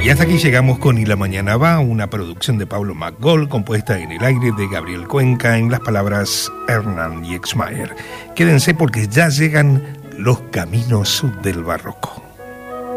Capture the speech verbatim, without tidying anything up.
Y hasta aquí llegamos con Y la Mañana Va, una producción de Pablo McGold, compuesta en el aire de Gabriel Cuenca, en las palabras Hernán Yexmayer. Quédense porque ya llegan los caminos del barroco.